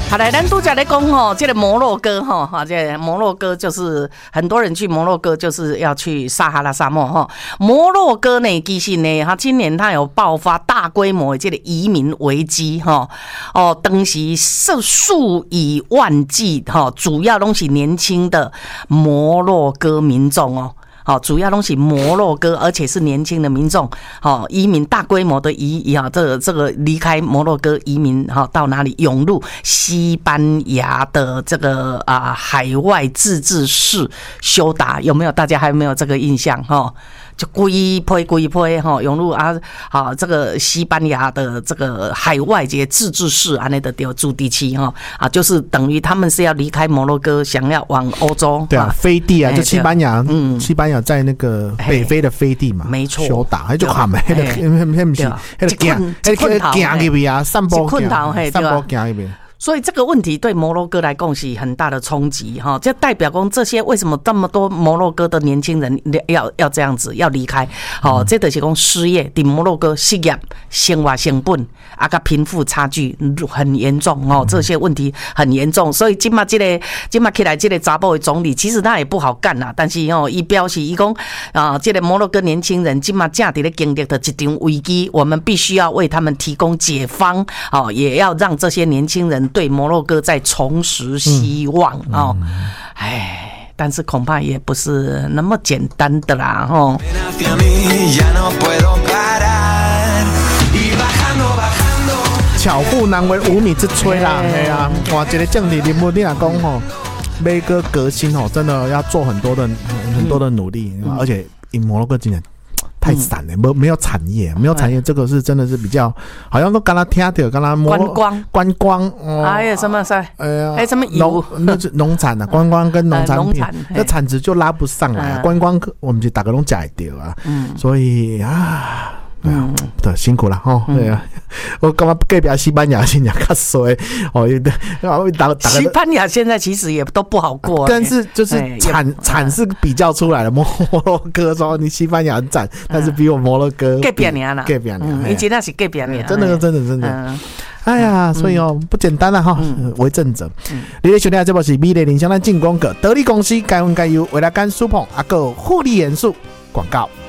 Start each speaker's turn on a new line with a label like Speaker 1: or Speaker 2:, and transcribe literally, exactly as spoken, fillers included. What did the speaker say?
Speaker 1: 好来，咱都在咧讲吼，这个摩洛哥吼，哈，这个摩洛哥就是很多人去摩洛哥就是要去撒哈拉沙漠哈。摩洛哥呢，其实呢，他今年他有爆发大规模的这个移民危机哈，哦，当时数数以万计哈，主要都是年轻的摩洛哥民众哦。好，主要都是摩洛哥，而且是年轻的民众，好，移民大规模的移移啊，这个这个离开摩洛哥移民，好，到哪里涌入西班牙的这个啊海外自治市休达，有没有？大家还有没有这个印象哈？就规批规批哈，涌入啊，好这个西班牙的这个海外这些自治市安内的丢驻地区哈啊，就是等于他们是要离开摩洛哥，想要往欧洲。
Speaker 2: 对啊，飞地啊，就西班牙，嗯，西班牙在那个北非的飞地嘛，
Speaker 1: 没错，
Speaker 2: 休达，就喊嘛，那个那那不是，那个行，那个行那边啊，散步行，散步行那边。
Speaker 1: 所以这个问题对摩洛哥来讲是很大的冲击哈，这代表讲这些为什么这么多摩洛哥的年轻人要要这样子要离开？好，这就是讲失业，在摩洛哥失业、生活成本啊，跟贫富差距很严重哦，这些问题很严重。所以今嘛这个今嘛起来这个查某的总理，其实他也不好干啦，但是哦，伊表示伊讲啊，这个摩洛哥年轻人今嘛正在咧经历的一场危机，我们必须要为他们提供解方，哦，也要让这些年轻人对摩洛哥再重拾希望哦，哎，但是恐怕也不是那么简单的啦哦。
Speaker 2: 巧妇难为无米之炊啦，对啊，哇，这个政治人物你来讲吼，每个革新吼，真的要做很多的很多的努力，嗯、而且摩洛哥今年。太散了，没没有产业，没有产业，这个是真的是比较，好像都跟他听到，跟他
Speaker 1: 观光
Speaker 2: 观光，
Speaker 1: 哦，还有什么噻？哎呀，还有什么
Speaker 2: 农那是农产啊，观光跟农产品，那产值就拉不上来，观光我们就打个龙假一点啊，嗯，所以啊。嗯，对，辛苦了哈。对啊，我干嘛隔壁西班牙现在较衰哦？
Speaker 1: 西班牙现在其实也都不好过，
Speaker 2: 但是就是产产是比较出来的。摩洛哥说你西班牙很惨，但是比我摩洛哥
Speaker 1: 隔壁年了，
Speaker 2: 隔壁年，
Speaker 1: 以前那是隔壁年，
Speaker 2: 真的真的真的。哎呀，所以哦不简单了哈，为政者。你咧收听这部是美丽人生咱进广告，得力公司该分该优，为了干舒碰啊个护理元素广告。